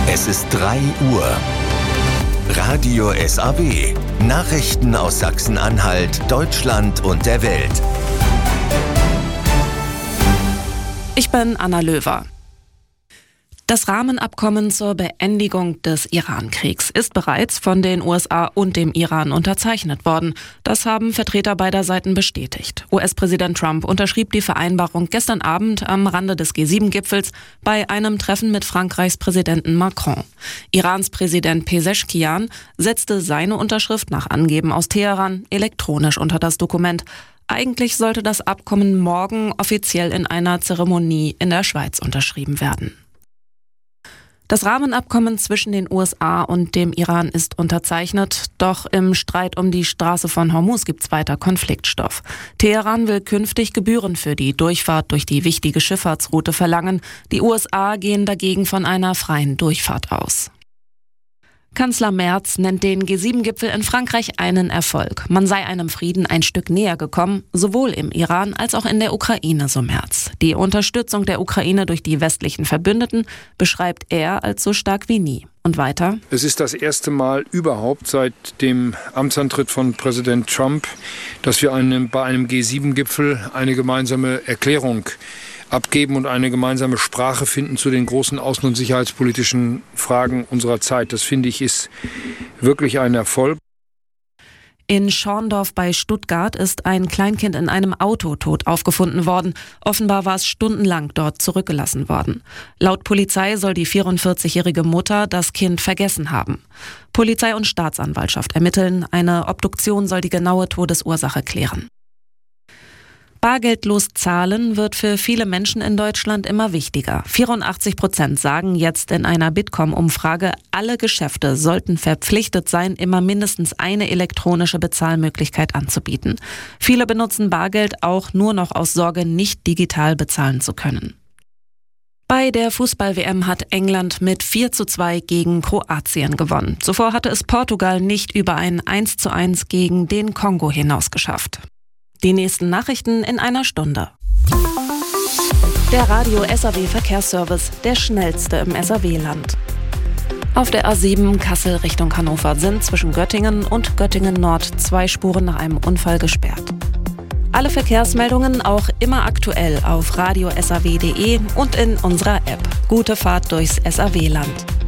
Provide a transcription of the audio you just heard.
Es ist 3 Uhr. Radio SAW. Nachrichten aus Sachsen-Anhalt, Deutschland und der Welt. Ich bin Anna Löwer. Das Rahmenabkommen zur Beendigung des Iran-Kriegs ist bereits von den USA und dem Iran unterzeichnet worden. Das haben Vertreter beider Seiten bestätigt. US-Präsident Trump unterschrieb die Vereinbarung gestern Abend am Rande des G7-Gipfels bei einem Treffen mit Frankreichs Präsidenten Macron. Irans Präsident Pezeshkian setzte seine Unterschrift nach Angeben aus Teheran elektronisch unter das Dokument. Eigentlich sollte das Abkommen morgen offiziell in einer Zeremonie in der Schweiz unterschrieben werden. Das Rahmenabkommen zwischen den USA und dem Iran ist unterzeichnet, doch im Streit um die Straße von Hormuz gibt's weiter Konfliktstoff. Teheran will künftig Gebühren für die Durchfahrt durch die wichtige Schifffahrtsroute verlangen. Die USA gehen dagegen von einer freien Durchfahrt aus. Kanzler Merz nennt den G7-Gipfel in Frankreich einen Erfolg. Man sei einem Frieden ein Stück näher gekommen, sowohl im Iran als auch in der Ukraine, so Merz. Die Unterstützung der Ukraine durch die westlichen Verbündeten beschreibt er als so stark wie nie. Und weiter: Es ist das erste Mal überhaupt seit dem Amtsantritt von Präsident Trump, dass wir bei einem G7-Gipfel eine gemeinsame Erklärung abgeben und eine gemeinsame Sprache finden zu den großen außen- und sicherheitspolitischen Fragen unserer Zeit. Das, finde ich, ist wirklich ein Erfolg. In Schorndorf bei Stuttgart ist ein Kleinkind in einem Auto tot aufgefunden worden. Offenbar war es stundenlang dort zurückgelassen worden. Laut Polizei soll die 44-jährige Mutter das Kind vergessen haben. Polizei und Staatsanwaltschaft ermitteln. Eine Obduktion soll die genaue Todesursache klären. Bargeldlos zahlen wird für viele Menschen in Deutschland immer wichtiger. 84% sagen jetzt in einer Bitkom-Umfrage, alle Geschäfte sollten verpflichtet sein, immer mindestens eine elektronische Bezahlmöglichkeit anzubieten. Viele benutzen Bargeld auch nur noch aus Sorge, nicht digital bezahlen zu können. Bei der Fußball-WM hat England mit 4:2 gegen Kroatien gewonnen. Zuvor hatte es Portugal nicht über ein 1:1 gegen den Kongo hinaus geschafft. Die nächsten Nachrichten in einer Stunde. Der Radio SAW Verkehrsservice, der schnellste im SAW-Land. Auf der A7 Kassel Richtung Hannover sind zwischen Göttingen und Göttingen Nord 2 Spuren nach einem Unfall gesperrt. Alle Verkehrsmeldungen auch immer aktuell auf radiosaw.de und in unserer App. Gute Fahrt durchs SAW-Land.